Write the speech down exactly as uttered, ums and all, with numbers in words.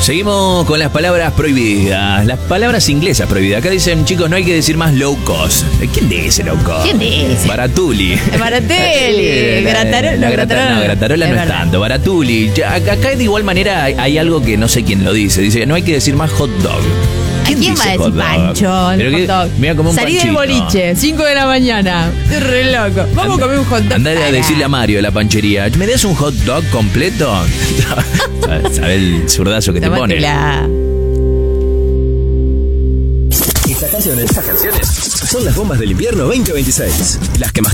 seguimos con las palabras prohibidas. Las palabras inglesas prohibidas. Acá dicen, chicos, no hay que decir más low cost. ¿Quién dice low cost? ¿Quién dice? Baratuli. Barateli. Gratarola. La gratarola no, gratarola no es tanto. Baratuli. Ya, acá, acá de igual manera hay, hay algo que no sé quién lo dice. Dice, no hay que decir más hot dog. ¿Quién, ¿Quién va a decir Pancho? Pero que, mira, como un Salí panchito. del boliche, cinco de la mañana. Estoy re loco. Vamos Anda, a comer un hot dog. Andá a decirle a Mario de la panchería, ¿me das un hot dog completo? ¿Sabes el zurdazo que te pone? Estas canciones, estas canciones son las bombas del invierno veinte veintiséis. Las que más